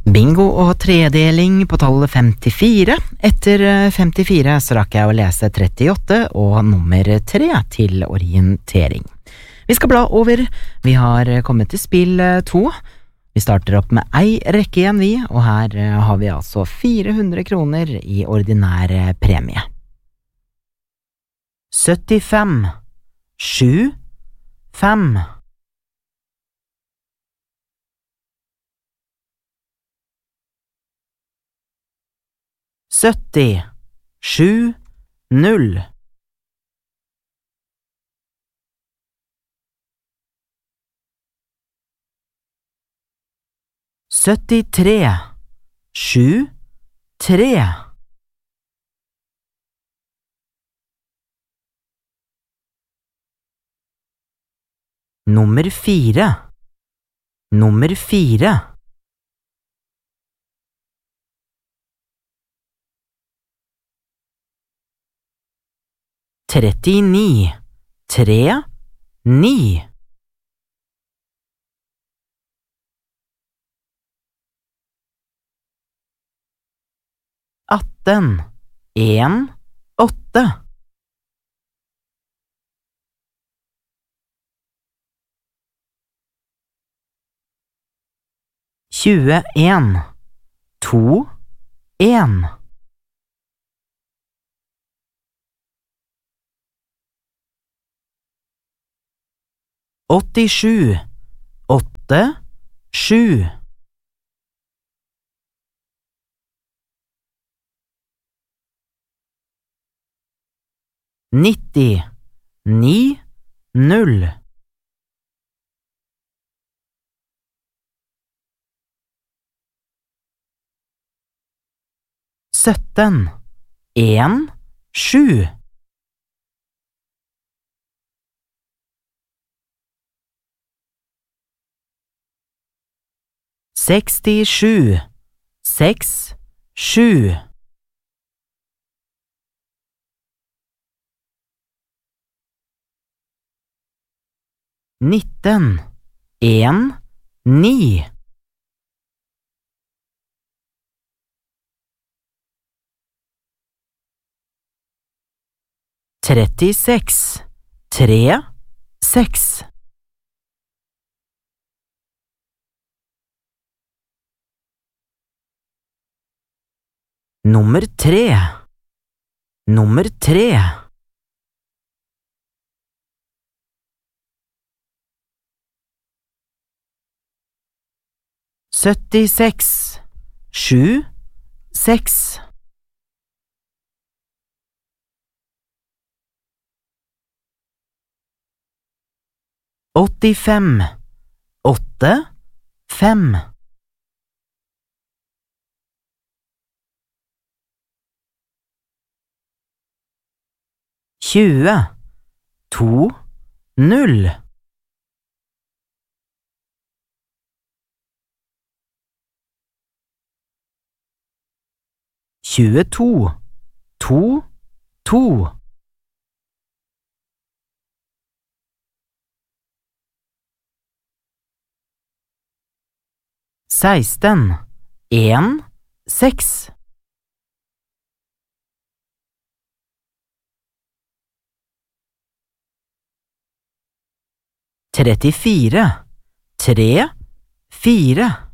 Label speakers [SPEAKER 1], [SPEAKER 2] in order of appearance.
[SPEAKER 1] Bingo og tredeling på tallet 54. Etter 54 så rakk jeg å lese 38 og nummer 3 til orientering. Vi skal bla over. Vi har kommet til spill 2. Vi starter opp med ei rekke igjen vi, og her har vi altså 400 kroner i ordinær premie. 75 7 5 70 7 0 73 7 3 Nummer 4 Nummer 4 39 3 9 18 1 8 21 2 1 87 8 7 90 9 0 17 1 7 67 6 7 19 1 9 36 3 6 Nummer 3 Nummer 3 76 7 6 85 8 5 20 2 0 22 2 2 16 1 6 34 3 4